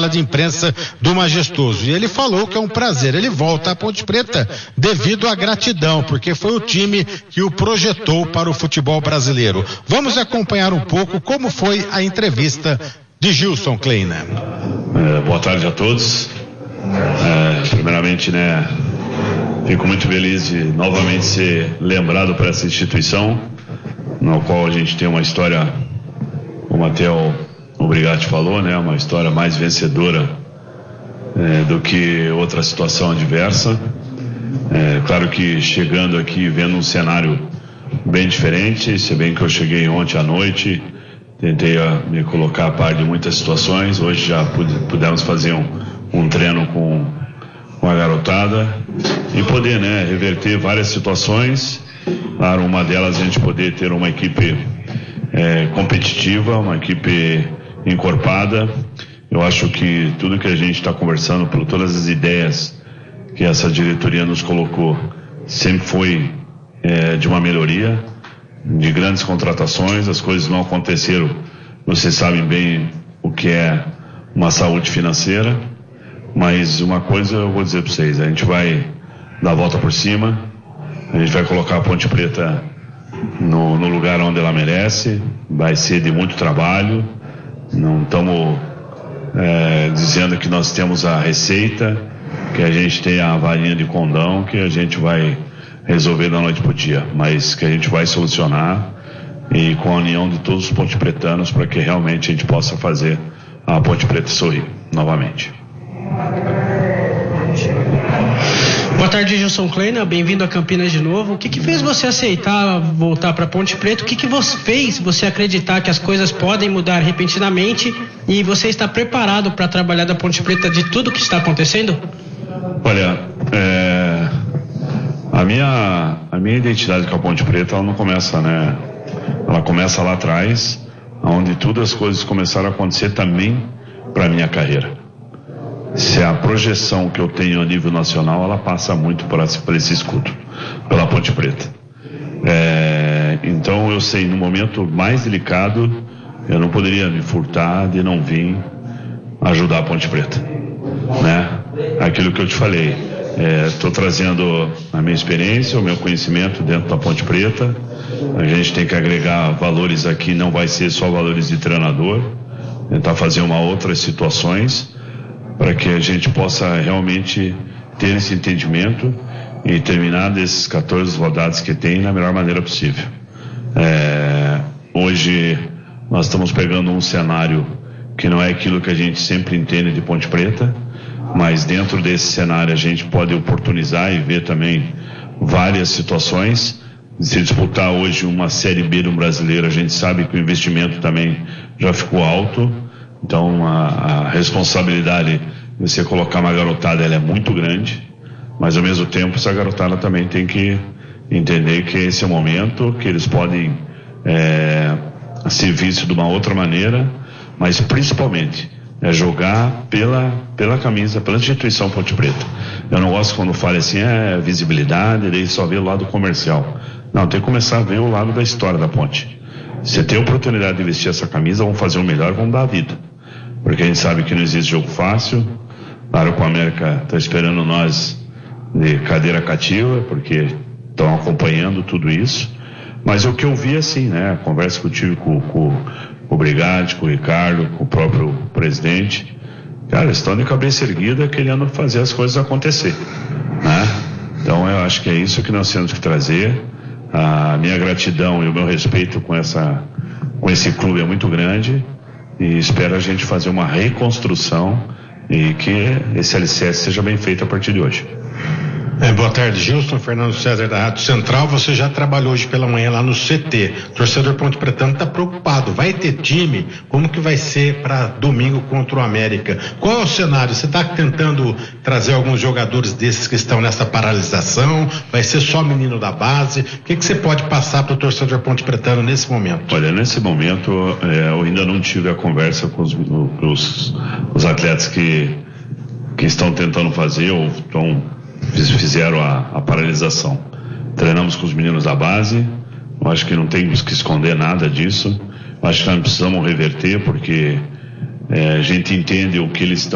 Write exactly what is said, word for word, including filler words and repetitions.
sala de imprensa do Majestoso. E ele falou que é um prazer. Ele volta à Ponte Preta devido à gratidão, porque foi o time que o projetou para o futebol brasileiro. Vamos acompanhar um pouco como foi a entrevista de Gilson Kleina. É, boa tarde a todos. É, primeiramente, né, fico muito feliz de novamente ser lembrado por essa instituição, no qual a gente tem uma história, como até o, o Brigatti falou, né, uma história mais vencedora é, do que outra situação adversa. É, claro que chegando aqui, vendo um cenário bem diferente, se bem que eu cheguei ontem à noite, tentei a, me colocar a par de muitas situações. Hoje já pude, pudemos fazer um, um treino com, com a garotada e poder, né, reverter várias situações. Claro, uma delas a gente poder ter uma equipe é, competitiva, uma equipe encorpada. Eu acho que tudo que a gente está conversando, por todas as ideias que essa diretoria nos colocou, sempre foi é, de uma melhoria, de grandes contratações. As coisas não aconteceram, vocês sabem bem o que é uma saúde financeira, mas uma coisa eu vou dizer para vocês: a gente vai dar a volta por cima, a gente vai colocar a Ponte Preta no, no lugar onde ela merece. Vai ser de muito trabalho, não estamos é, dizendo que nós temos a receita, que a gente tem a varinha de condão, que a gente vai resolver da noite pro dia, mas que a gente vai solucionar, e com a união de todos os pontepretanos, para que realmente a gente possa fazer a Ponte Preta sorrir novamente. Boa tarde, Gilson Kleina, bem-vindo a Campinas de novo. O que que fez você aceitar voltar para Ponte Preta? O que que você fez você acreditar que as coisas podem mudar repentinamente e você está preparado para trabalhar da Ponte Preta de tudo que está acontecendo? Olha, é, a minha a minha identidade com a Ponte Preta, ela não começa, né? Ela começa lá atrás, onde todas as coisas começaram a acontecer também para a minha carreira. Se a projeção que eu tenho a nível nacional, ela passa muito por esse, por esse escudo, pela Ponte Preta. É, então eu sei, no momento mais delicado, eu não poderia me furtar de não vir ajudar a Ponte Preta, né? Aquilo que eu te falei, estou é, trazendo a minha experiência, o meu conhecimento dentro da Ponte Preta. A gente tem que agregar valores aqui, não vai ser só valores de treinador, tentar fazer uma outras situações, para que a gente possa realmente ter esse entendimento e terminar desses quatorze rodadas que tem da melhor maneira possível. É, hoje nós estamos pegando um cenário que não é aquilo que a gente sempre entende de Ponte Preta, mas dentro desse cenário a gente pode oportunizar e ver também várias situações. Se disputar hoje uma Série B do Brasileiro, a gente sabe que o investimento também já ficou alto. Então a, a responsabilidade de você colocar uma garotada, ela é muito grande, mas ao mesmo tempo essa garotada também tem que entender que esse é o momento, que eles podem é, ser vistos de uma outra maneira, mas principalmente é jogar pela, pela camisa, pela instituição Ponte Preta. Eu não gosto quando fala assim, é visibilidade, daí só vê o lado comercial. Não, tem que começar a ver o lado da história da Ponte. Se tem a oportunidade de vestir essa camisa, vamos fazer o melhor, vamos dar a vida. Porque a gente sabe que não existe jogo fácil. Claro que o América está esperando nós de cadeira cativa, porque estão acompanhando tudo isso. Mas o que eu vi assim, né? A conversa que eu tive com, com, com o Brigatti, com o Ricardo, com o próprio presidente. Cara, eles estão de cabeça erguida querendo fazer as coisas acontecer, né? Então eu acho que é isso que nós temos que trazer. A minha gratidão e o meu respeito com, essa, com esse clube é muito grande, e espero a gente fazer uma reconstrução e que esse alicerce seja bem feito a partir de hoje. É, boa tarde, Gilson. Fernando César da Rádio Central. Você já trabalhou hoje pela manhã lá no C T. O torcedor Ponte Pretano está preocupado. Vai ter time? Como que vai ser para domingo contra o América? Qual é o cenário? Você está tentando trazer alguns jogadores desses que estão nessa paralisação? Vai ser só menino da base? O que que você pode passar para o torcedor Ponte Pretano nesse momento? Olha, nesse momento é, eu ainda não tive a conversa com os, os, os atletas que, que estão tentando fazer ou estão fizeram a, a paralisação. Treinamos com os meninos da base. Eu acho que não temos que esconder nada disso. Eu acho que nós precisamos reverter, porque é, a gente entende o que eles estão